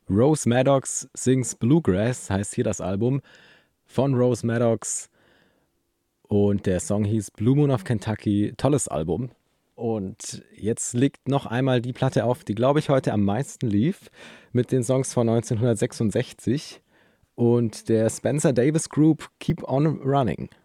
Rose Maddox Sings Bluegrass heißt hier das Album von Rose Maddox und der Song hieß Blue Moon of Kentucky. Tolles Album. Und jetzt liegt noch einmal die Platte auf, die, glaube ich, heute am meisten lief, mit den Songs von 1966 und der Spencer Davis Group Keep On Running.